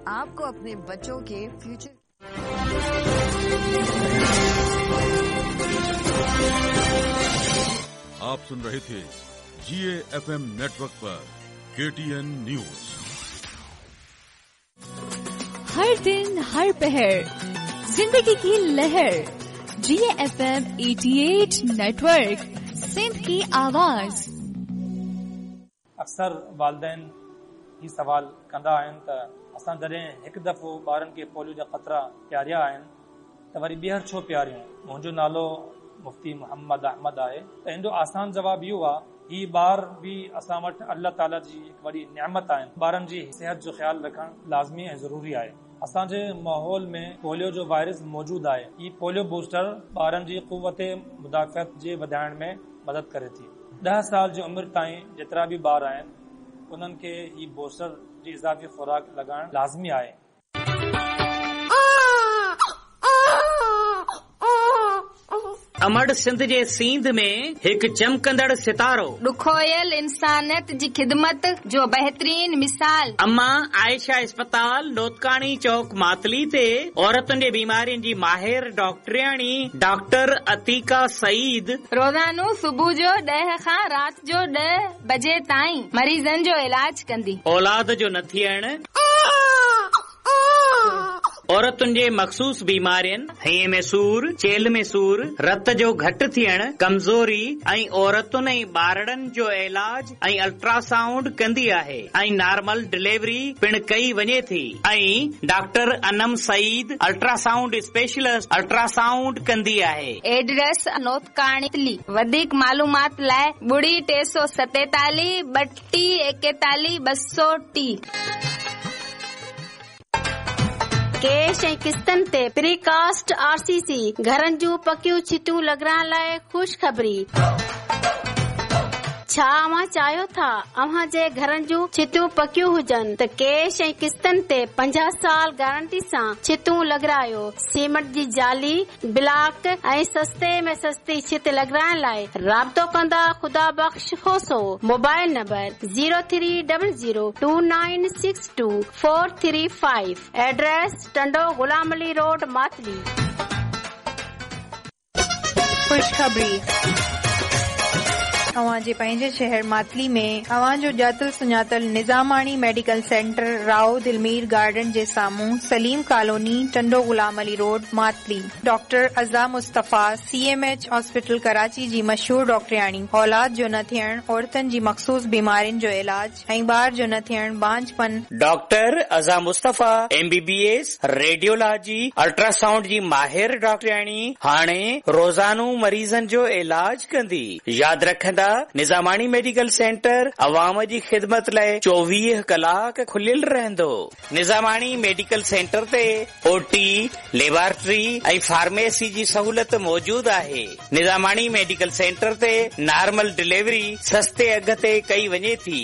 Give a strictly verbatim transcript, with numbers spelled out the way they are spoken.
आपको अपने बच्चों के फ्यूचर। आप सुन रहे थे जीए एफएम नेटवर्क पर केटीएन न्यूज। हर दिन हर पहर जिंदगी की लहर, जीए एफएम अठासी नेटवर्क, सिंध की आवाज। अक्सर वालदेन ही सवाल कंदा आहिनि त असां जॾहिं हिकु दफ़ो ॿारनि खे पोलियो जा ख़तरा प्यारिया आहिनि त वरी ॿीहर छो प्यारियूं। मुंहिंजो नालो मुफ्ती मोहम्मद अहमद आहे। त हिन जो आसान जवाबु इहो आहे, ही ॿार बि असां वटि अल्लाह ताला जी हिकु वॾी नियामत आहिनि। ॿारनि जी सिहत जो ख़्यालु रखणु लाज़मी ऐं ज़रूरी आहे। असांजे माहौल में पोलियो जो वायरस मौजूदु आहे। ही पोलियो बूस्टर ॿारनि जी क़ुव्वत मुदाफ़ियत जे वधाइण में मदद करे थी। ॾह साल जी उमिरि ताईं जेतिरा बि ॿार आहिनि उन्हनि खे ही बूस्टर जी इज़ाफ़ी खुराक लॻाइण लाज़मी आहे। अमड़ सिंध जे सींध में हिकु चमकंदड़ सितारो, ॾुखोयल इंसानियत जी ख़िदमत जो बहितरीन मिसाल। अम्मा आयशा अस्पताल लोतकाणी चौक मातली ते औरतुनि जे बीमारियुनि जी माहिर डॉक्टरियाणी डॉक्टर अतीका सईद रोज़ानो सुबुह जो ॾह खां राति जो ॾह बजे ताईं मरीज़नि जो इलाज कंदी। औलाद जो न थियण, औरतुनि जे मखसूस बीमारियुनि, हईअ में सूर, चेल में सूर, रत जो घटि थियण, कमज़ोरी ऐं औरतुनि ऐं ॿारड़नि जो इलाज ऐं अल्ट्रासाउंड कंदी आहे ऐं नॉर्मल डिलीवरी पिण कई वञे थी। ऐं doctor Anam Saeed ultrasound specialist ultrasound कंदी आहे। एड्रेस नोतकाणी। वधीक मालूमात लाइ ॿुड़ी टे सौ सतेतालीह ॿटी एकतालीह ॿ सौ टी। कैश ऐं किस्तनि ते प्रीकास्ट आरसीसी घरनि जूं पकियूं छितियूं लॻाइण लाइ ख़ुशि ख़बरी। छा अव्हां चाहियो था अव्हां जे घरनि जूं छितियूं पकियूं हुजनि त कैश ऐं किस्तनि ते पंजाह साल गारंटी सां छितियूं लॻारायो। सीमेंट जी जाली, ब्लॉक ऐं सस्ते में सस्ती छित लॻाइण लाइ राब्तो कंदा ख़ुदा बख़्श होसो। Mobile number zero three double zero two nine six two four three five. Address Tando Ghulam Ali road Matali. खुशखबरी। अव्हां जे पंहिंजे शहर मातली में अव्हां जो ॼातल सुञातल निज़ामाणी मेडिकल सेंटर राओ दिलमीर गार्डन जे साम्हूं Salim colony Tando Ghulam Ali road Matali. Doctor अज़ा मुस्तफ़ा सीएमएच हॉस्पिटल कराची जी मशहूर डॉक्टरियाणी औलाद जो न थियण, औरतुनि जी मखसूस बीमारियुनि जो इलाज ऐं ॿार जो न थियण बांझपन। डॉक्टर अज़ा मुस्तफ़ा एमबीबीएस रेडियोलॉजी अल्ट्रासाउंड जी माहिर डॉक्टरियाणी हाणे रोज़ानो मरीज़नि जो इलाज कंदी। यादि रखंदा निज़ामाणी मेडिकल सेंटर अवाम जी ख़िदमत लाइ चोवीह कलाक खुलियल रहंदो। निज़ामाणी मेडिकल सेंटर ते ओटी, लेबोरेटरी ऐं फार्मेसी जी सहूलत मौजूद आहे। निज़ामाणी मेडिकल सेंटर ते नॉर्मल डिलीवरी सस्ते अघ ते कई वञे थी।